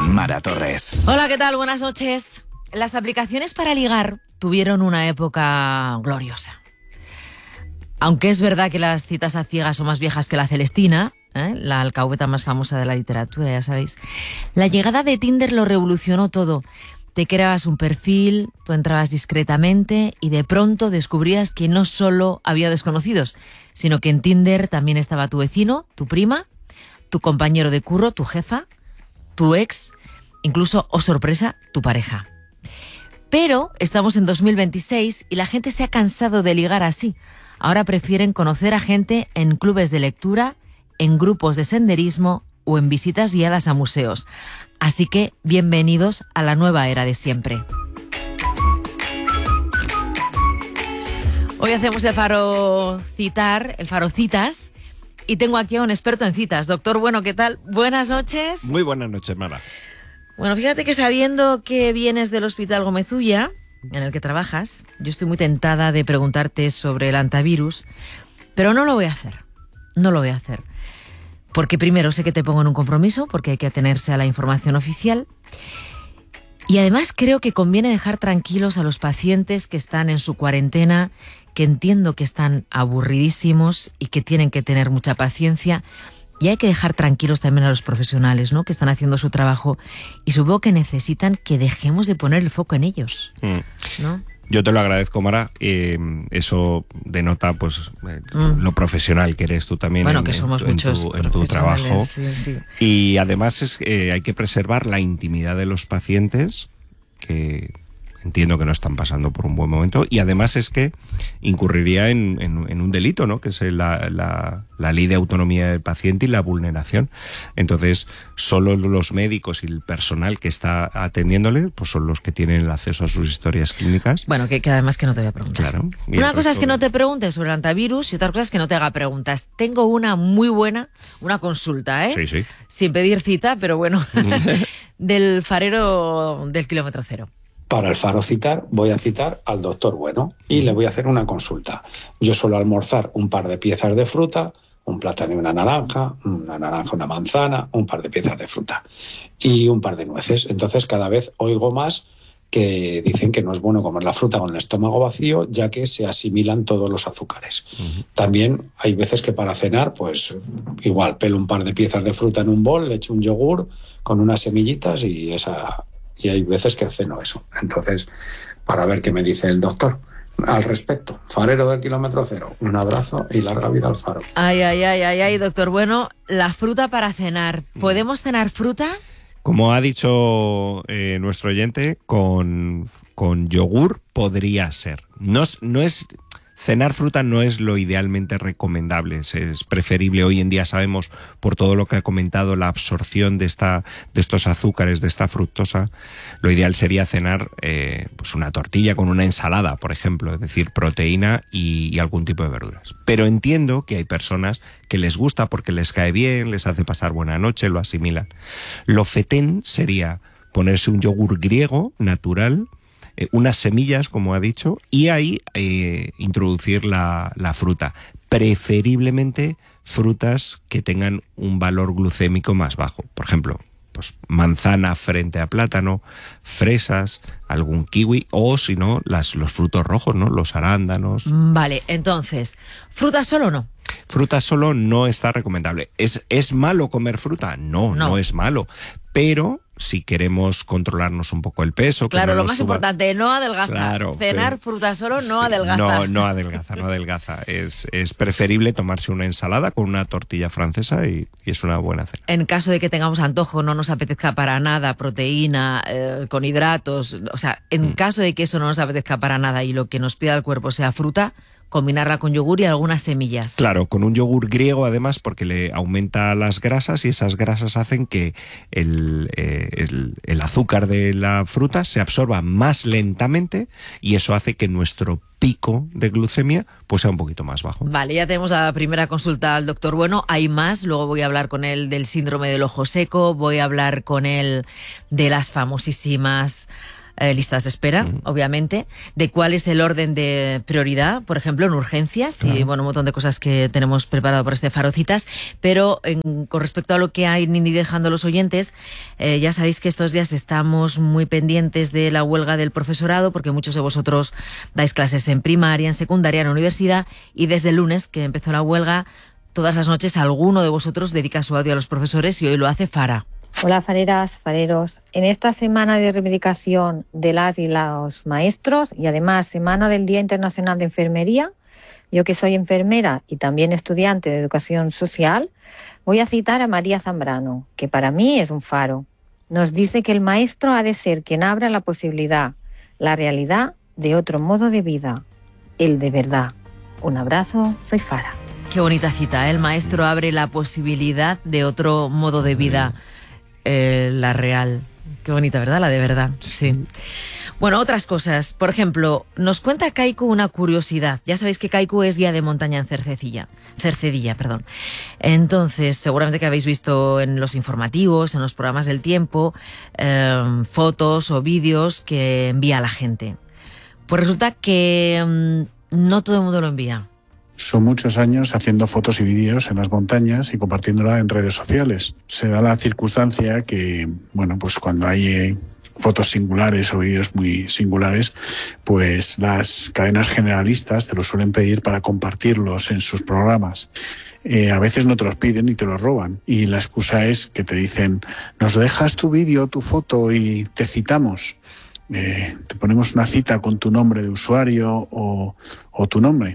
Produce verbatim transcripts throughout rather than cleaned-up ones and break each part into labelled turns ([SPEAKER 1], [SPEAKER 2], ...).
[SPEAKER 1] con Mara Torres.
[SPEAKER 2] Hola, ¿qué tal? Buenas noches. Las aplicaciones para ligar tuvieron una época gloriosa. Aunque es verdad que las citas a ciegas son más viejas que la Celestina, ¿eh? La alcahueta más famosa de la literatura, ya sabéis. La llegada de Tinder lo revolucionó todo. Te creabas un perfil, tú entrabas discretamente y de pronto descubrías que no solo había desconocidos, sino que en Tinder también estaba tu vecino, tu prima, tu compañero de curro, tu jefa, tu ex, incluso, oh sorpresa, tu pareja. Pero estamos en dos mil veintiséis y la gente se ha cansado de ligar así. Ahora prefieren conocer a gente en clubes de lectura, en grupos de senderismo o en visitas guiadas a museos. Así que bienvenidos a la nueva era de siempre. Hoy hacemos el Faro Citar, el Faro Citas, y tengo aquí a un experto en citas. Doctor Bueno, ¿qué tal? Buenas noches.
[SPEAKER 3] Muy buenas noches, Mara.
[SPEAKER 2] Bueno, fíjate que sabiendo que vienes del Hospital Gómez Ulla, en el que trabajas, yo estoy muy tentada de preguntarte sobre el antivirus, pero no lo voy a hacer. No lo voy a hacer. Porque primero sé que te pongo en un compromiso, porque hay que atenerse a la información oficial. Y además creo que conviene dejar tranquilos a los pacientes que están en su cuarentena, que entiendo que están aburridísimos y que tienen que tener mucha paciencia. Y hay que dejar tranquilos también a los profesionales, ¿no?, que están haciendo su trabajo. Y supongo que necesitan que dejemos de poner el foco en ellos, ¿no?
[SPEAKER 3] Yo te lo agradezco, Mara. Eh, eso denota, pues, eh, mm. lo profesional que eres tú también.
[SPEAKER 2] Bueno,
[SPEAKER 3] en,
[SPEAKER 2] que somos
[SPEAKER 3] en,
[SPEAKER 2] muchos
[SPEAKER 3] en tu, en tu trabajo.
[SPEAKER 2] Sí, sí.
[SPEAKER 3] Y además es eh, hay que preservar la intimidad de los pacientes, que entiendo que no están pasando por un buen momento, y además es que incurriría en, en, en un delito, ¿no?, que es la, la, la ley de autonomía del paciente y la vulneración. Entonces, solo los médicos y el personal que está atendiéndole, pues son los que tienen el acceso a sus historias clínicas.
[SPEAKER 2] Bueno, que, que además que no te voy a preguntar.
[SPEAKER 3] Claro.
[SPEAKER 2] Una cosa es que no te preguntes sobre el antivirus y otra cosa es que no te haga preguntas. Tengo una muy buena, una consulta, ¿eh?
[SPEAKER 3] Sí, sí.
[SPEAKER 2] Sin pedir cita, pero bueno, del farero del kilómetro cero.
[SPEAKER 4] Para el Faro Citar voy a citar al doctor Bueno y le voy a hacer una consulta. Yo suelo almorzar un par de piezas de fruta, un plátano y una naranja, una naranja, una manzana, un par de piezas de fruta y un par de nueces. Entonces cada vez oigo más que dicen que no es bueno comer la fruta con el estómago vacío, ya que se asimilan todos los azúcares. Uh-huh. También hay veces que para cenar, pues igual pelo un par de piezas de fruta en un bol, le echo un yogur con unas semillitas y esa... Y hay veces que ceno eso. Entonces, para ver qué me dice el doctor al respecto. Farero del kilómetro cero, un abrazo y larga vida al faro.
[SPEAKER 2] Ay, ay, ay, ay, ay, doctor Bueno, la fruta para cenar. ¿Podemos cenar fruta?
[SPEAKER 3] Como ha dicho eh, nuestro oyente, con, con yogur podría ser. No, no es... Cenar fruta no es lo idealmente recomendable, es, es preferible. Hoy en día sabemos, por todo lo que ha comentado, la absorción de esta, de estos azúcares, de esta fructosa. Lo ideal sería cenar eh, pues una tortilla con una ensalada, por ejemplo, es decir, proteína y, y algún tipo de verduras. Pero entiendo que hay personas que les gusta porque les cae bien, les hace pasar buena noche, lo asimilan. Lo fetén sería ponerse un yogur griego natural, Eh, unas semillas, como ha dicho, y ahí eh, introducir la, la fruta. Preferiblemente frutas que tengan un valor glucémico más bajo. Por ejemplo, pues manzana frente a plátano, fresas, algún kiwi, o si no, las, los frutos rojos, ¿no?, los arándanos.
[SPEAKER 2] Vale, entonces, ¿fruta solo o no?
[SPEAKER 3] Fruta solo no está recomendable. ¿Es, es malo comer fruta? No, no, no es malo. Pero si queremos controlarnos un poco el peso...
[SPEAKER 2] Claro,
[SPEAKER 3] no
[SPEAKER 2] lo más
[SPEAKER 3] suba...
[SPEAKER 2] importante, no adelgaza. Claro, Cenar pero... fruta solo no sí, adelgaza.
[SPEAKER 3] No, no adelgaza, no adelgaza. Es, es preferible tomarse una ensalada con una tortilla francesa y, y es una buena cena.
[SPEAKER 2] En caso de que tengamos antojo, no nos apetezca para nada proteína, eh, con hidratos... O sea, en mm. caso de que eso no nos apetezca para nada y lo que nos pida el cuerpo sea fruta... combinarla con yogur y algunas semillas.
[SPEAKER 3] Claro, con un yogur griego además, porque le aumenta las grasas y esas grasas hacen que el, eh, el, el azúcar de la fruta se absorba más lentamente y eso hace que nuestro pico de glucemia pues sea un poquito más bajo.
[SPEAKER 2] Vale, ya tenemos la primera consulta al doctor Bueno. Hay más, luego voy a hablar con él del síndrome del ojo seco, voy a hablar con él de las famosísimas eh, listas de espera, mm. obviamente, de cuál es el orden de prioridad, por ejemplo, en urgencias, claro. y bueno, un montón de cosas que tenemos preparado por este Farocitas, pero en, con respecto a lo que han ido dejando los oyentes, eh, ya sabéis que estos días estamos muy pendientes de la huelga del profesorado, porque muchos de vosotros dais clases en primaria, en secundaria, en la universidad, y desde el lunes que empezó la huelga, todas las noches alguno de vosotros dedica su audio a los profesores y hoy lo hace Fara.
[SPEAKER 1] Hola fareras, fareros. En esta semana de reivindicación de las y los maestros y además semana del Día Internacional de Enfermería, yo que soy enfermera y también estudiante de educación social, voy a citar a María Zambrano, que para mí es un faro. Nos dice que el maestro ha de ser quien abra la posibilidad, la realidad de otro modo de vida, el de verdad. Un abrazo, soy Fara.
[SPEAKER 2] Qué bonita cita, ¿eh? El maestro abre la posibilidad de otro modo de vida. Eh, la real. Qué bonita, ¿verdad? La de verdad, sí. Bueno, otras cosas. Por ejemplo, nos cuenta Kaiku una curiosidad. Ya sabéis que Kaiku es guía de montaña en Cercedilla. Cercedilla, perdón. Entonces, seguramente que habéis visto en los informativos, en los programas del tiempo, eh, fotos o vídeos que envía la gente. Pues resulta que eh, no todo el mundo lo envía.
[SPEAKER 5] Son muchos años haciendo fotos y vídeos en las montañas y compartiéndola en redes sociales. Se da la circunstancia que, bueno, pues cuando hay eh, fotos singulares o vídeos muy singulares, pues las cadenas generalistas te lo suelen pedir para compartirlos en sus programas. Eh, a veces no te los piden y te los roban. Y la excusa es que te dicen, nos dejas tu vídeo, tu foto y te citamos. Eh, te ponemos una cita con tu nombre de usuario o, o tu nombre.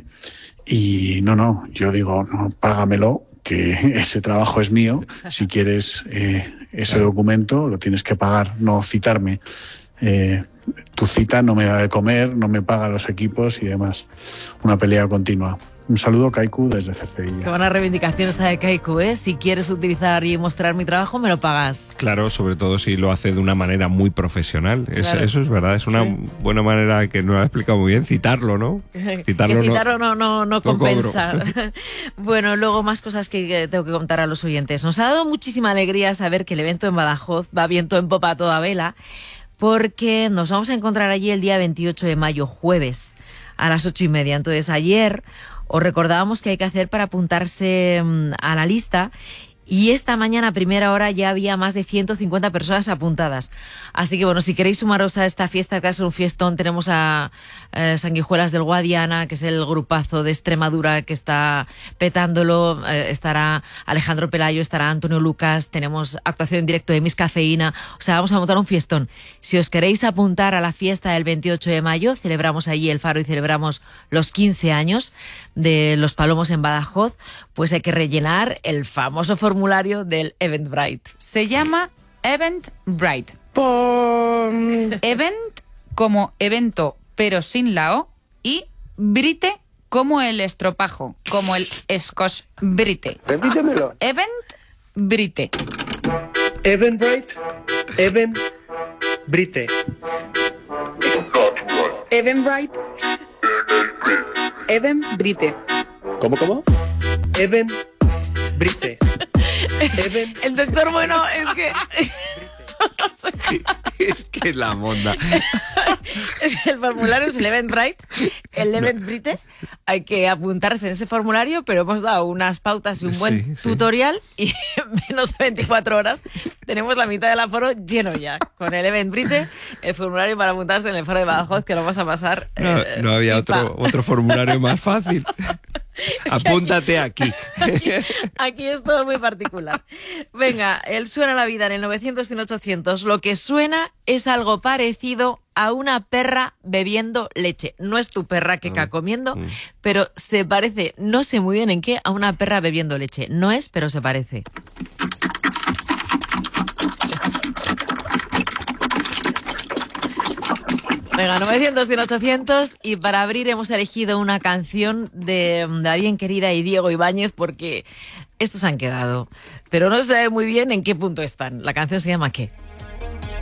[SPEAKER 5] Y no, no, yo digo, no, págamelo, que ese trabajo es mío. Si quieres eh, ese claro. documento, lo tienes que pagar, no citarme. Eh, tu cita no me da de comer, no me paga los equipos y demás. Una pelea continua. Un saludo, Kaiku, desde Cercedilla.
[SPEAKER 2] Qué buena reivindicación esta de Kaiku, ¿eh? Si quieres utilizar y mostrar mi trabajo, me lo pagas.
[SPEAKER 3] Claro, sobre todo si lo hace de una manera muy profesional. Claro. Es, eso es verdad, es una sí. buena manera, que nos lo ha explicado muy bien, citarlo, ¿no?
[SPEAKER 2] Citarlo, que citarlo no, no, no, no compensa. Bueno, luego más cosas que tengo que contar a los oyentes. Nos ha dado muchísima alegría saber que el evento en Badajoz va viento en popa a toda vela, porque nos vamos a encontrar allí el día veintiocho de mayo, jueves, a las ocho y media. Entonces, ayer os recordábamos que hay que hacer para apuntarse a la lista y esta mañana a primera hora ya había más de ciento cincuenta personas apuntadas. Así que bueno, si queréis sumaros a esta fiesta, que es un fiestón, tenemos a eh, Sanguijuelas del Guadiana, que es el grupazo de Extremadura que está petándolo, eh, estará Alejandro Pelayo, estará Antonio Lucas, tenemos actuación en directo de Miss Cafeína, o sea, vamos a montar un fiestón. Si os queréis apuntar a la fiesta del veintiocho de mayo, celebramos allí el Faro y celebramos los quince años de Los Palomos en Badajoz, pues hay que rellenar el famoso formulario del Eventbrite.
[SPEAKER 6] Se llama Eventbrite. Por... Event como evento, pero sin la O, y Brite como el estropajo, como el Scotch Brite.
[SPEAKER 7] Repítemelo.
[SPEAKER 6] Eventbrite.
[SPEAKER 7] Eventbrite. Eventbrite.
[SPEAKER 8] Eventbrite. Eventbrite.
[SPEAKER 7] ¿Cómo, cómo? Eventbrite.
[SPEAKER 2] Event... El doctor Bueno es que...
[SPEAKER 3] Es que la monda.
[SPEAKER 2] Es que el formulario es el Eventbrite, el Eventbrite. Hay que apuntarse en ese formulario, pero hemos dado unas pautas y un buen sí, tutorial sí. Y en menos de veinticuatro horas tenemos la mitad del aforo lleno ya. Con el Eventbrite, el formulario para apuntarse en el Faro de Badajoz, que lo vamos a pasar.
[SPEAKER 3] No, eh, no había otro, otro formulario más fácil. Es Apúntate aquí.
[SPEAKER 2] Aquí, aquí. Aquí es todo muy particular. Venga, el Suena la Vida en el novecientos y en ochocientos. Lo que suena es algo parecido a una perra bebiendo leche. No es tu perra que está comiendo, mm. pero se parece, no sé muy bien en qué, a una perra bebiendo leche. No es, pero se parece. Venga, novecientos, cien, ochocientos, y para abrir hemos elegido una canción de, de la bien querida y Diego Ibáñez, porque estos han quedado, pero no se sabe muy bien en qué punto están. La canción se llama ¿Qué?